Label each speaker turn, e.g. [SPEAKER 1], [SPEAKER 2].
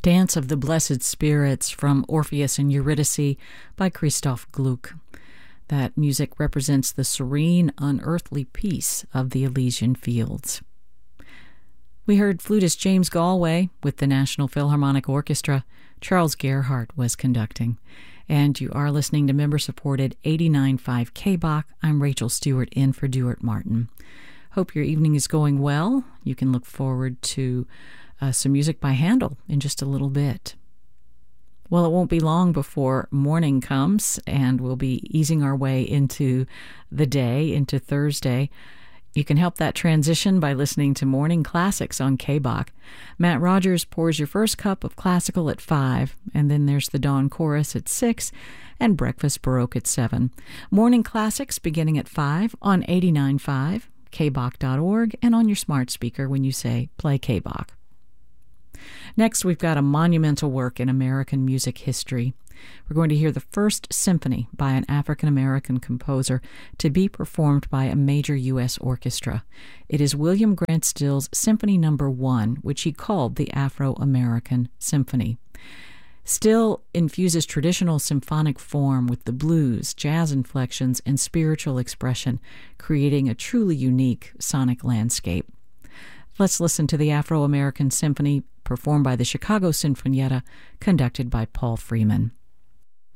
[SPEAKER 1] Dance of the Blessed Spirits from Orpheus and Eurydice by Christoph Gluck. That music represents the serene, unearthly peace of the Elysian Fields. We heard flutist James Galway with the National Philharmonic Orchestra. Charles Gerhardt was conducting. And you are listening to member-supported 89.5 KBOK. I'm Rachel Stewart in for Duart Martin. Hope your evening is going well. You can look forward to some music by Handel in just a little bit. Well, it won't be long before morning comes, and we'll be easing our way into the day, into Thursday. You can help that transition by listening to Morning Classics on KBOK. Matt Rogers pours your first cup of classical at 5, and then there's the Dawn Chorus at 6, and Breakfast Baroque at 7. Morning Classics beginning at 5 on 89.5, kbok.org, and on your smart speaker when you say, play KBOK. Next, we've got a monumental work in American music history. We're going to hear the first symphony by an African-American composer to be performed by a major U.S. orchestra. It is William Grant Still's Symphony No. 1, which he called the Afro-American Symphony. Still infuses traditional symphonic form with the blues, jazz inflections, and spiritual expression, creating a truly unique sonic landscape. Let's listen to the Afro-American Symphony performed by the Chicago Sinfonietta, conducted by Paul Freeman.